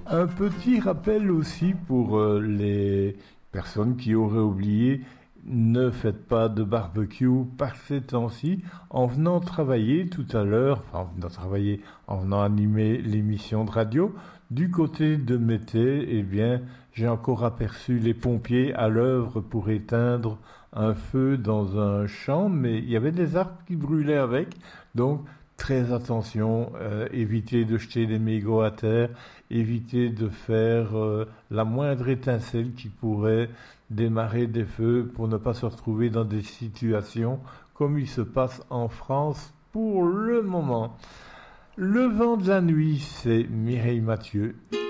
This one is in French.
Un petit rappel aussi pour les personnes qui auraient oublié, ne faites pas de barbecue par ces temps-ci. En venant travailler tout à l'heure, en venant animer l'émission de radio, du côté de Mété, eh bien, j'ai encore aperçu les pompiers à l'œuvre pour éteindre un feu dans un champ, mais il y avait des arbres qui brûlaient avec, donc très attention, évitez de jeter des mégots à terre, évitez de faire la moindre étincelle qui pourrait démarrer des feux pour ne pas se retrouver dans des situations comme il se passe en France pour le moment. Le vent de la nuit, c'est Mireille Mathieu.